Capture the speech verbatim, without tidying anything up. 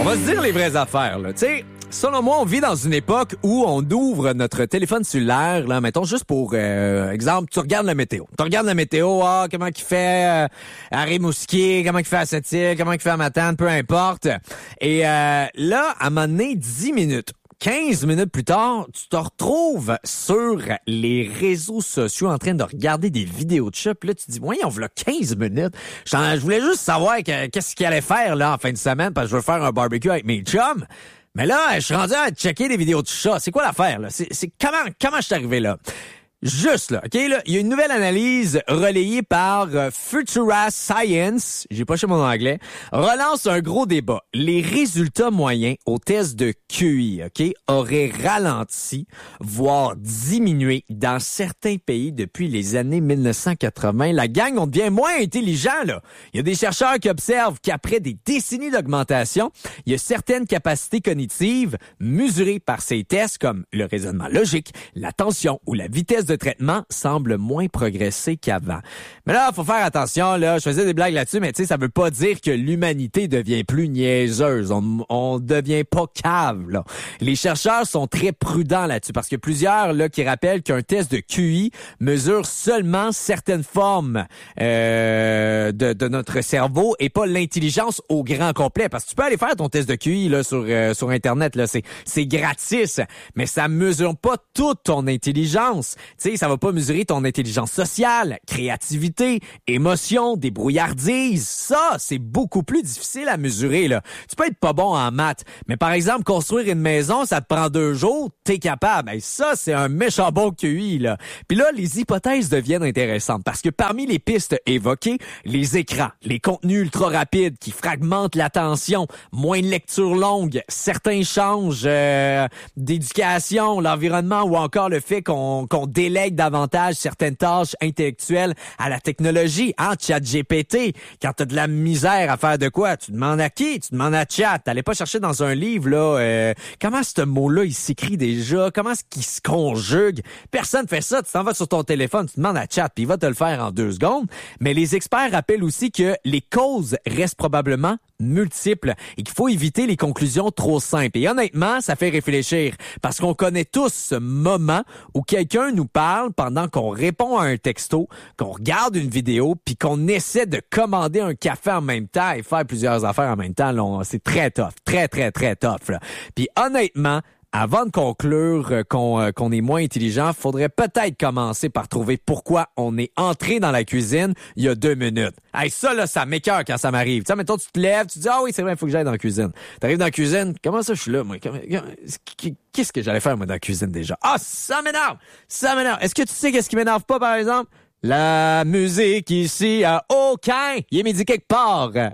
va se dire les vraies affaires, là. Tu sais, selon moi, on vit dans une époque où on ouvre notre téléphone cellulaire, là, mettons, juste pour euh, exemple, tu regardes la météo. Tu regardes la météo, ah, comment il fait euh, à Rimouski, comment il fait à Sept-Îles, comment il fait à Matane, peu importe. Et euh, là, à un moment donné, dix minutes, quinze minutes plus tard, tu te retrouves sur les réseaux sociaux en train de regarder des vidéos de chat. Puis là, tu te dis, voyons, voilà quinze minutes. Je, je voulais juste savoir que, qu'est-ce qu'il allait faire là en fin de semaine parce que je veux faire un barbecue avec mes chums. Mais là, je suis rendu à checker des vidéos de chat. C'est quoi l'affaire, là? C'est, c'est comment, comment je suis arrivé là? Juste là, OK, là, il y a une nouvelle analyse relayée par euh, Futura Science, j'ai pas chez mon anglais, relance un gros débat. Les résultats moyens au test de Q I, OK, auraient ralenti, voire diminué dans certains pays depuis les années mille neuf cent quatre-vingts. La gang, on devient moins intelligent, là. Il y a des chercheurs qui observent qu'après des décennies d'augmentation, il y a certaines capacités cognitives mesurées par ces tests comme le raisonnement logique, l'attention ou la vitesse de traitement semble moins progresser qu'avant. Mais là, faut faire attention, là. Je faisais des blagues là-dessus, mais tu sais, ça veut pas dire que l'humanité devient plus niaiseuse. On, on devient pas cave, là. Les chercheurs sont très prudents là-dessus parce que plusieurs, là, qui rappellent qu'un test de Q I mesure seulement certaines formes, euh, de, de notre cerveau et pas l'intelligence au grand complet. Parce que tu peux aller faire ton test de Q I, là, sur, euh, sur Internet, là. C'est, c'est gratis, mais ça mesure pas toute ton intelligence. Tu sais, ça va pas mesurer ton intelligence sociale, créativité, émotion, débrouillardise. Ça, c'est beaucoup plus difficile à mesurer, là. Tu peux être pas bon en maths, mais par exemple, construire une maison, ça te prend deux jours, t'es capable. Et ça, c'est un méchant bon Q I, là. Puis là, les hypothèses deviennent intéressantes parce que parmi les pistes évoquées, les écrans, les contenus ultra rapides qui fragmentent l'attention, moins de lecture longue, certains changes euh, d'éducation, l'environnement ou encore le fait qu'on, qu'on délègue davantage certaines tâches intellectuelles à la technologie. Hein, ChatGPT, quand t'as de la misère à faire de quoi, tu demandes à qui? Tu demandes à Chat. T'allais pas chercher dans un livre, là, euh, comment ce mot-là, il s'écrit déjà? Comment est-ce qu'il se conjugue? Personne fait ça. Tu t'en vas sur ton téléphone, tu demandes à Chat, puis il va te le faire en deux secondes. Mais les experts rappellent aussi que les causes restent probablement multiples et qu'il faut éviter les conclusions trop simples. Et honnêtement, ça fait réfléchir parce qu'on connaît tous ce moment où quelqu'un nous parle pendant qu'on répond à un texto, qu'on regarde une vidéo, puis qu'on essaie de commander un café en même temps et faire plusieurs affaires en même temps. Là, on, c'est très tough, très, très, très tough. Là. Puis honnêtement, avant de conclure euh, qu'on, euh, qu'on est moins intelligent, faudrait peut-être commencer par trouver pourquoi on est entré dans la cuisine il y a deux minutes. Hey, ça, là, ça m'écoeure quand ça m'arrive. Tu sais, mettons, tu te lèves, tu te dis, ah oui, c'est vrai, il faut que j'aille dans la cuisine. T'arrives dans la cuisine, comment ça, je suis là, moi? Qu'est-ce que j'allais faire, moi, dans la cuisine, déjà? Ah, ça m'énerve! Ça m'énerve! Est-ce que tu sais qu'est-ce qui m'énerve pas, par exemple? La musique ici à aucun! Il est midi quelque part!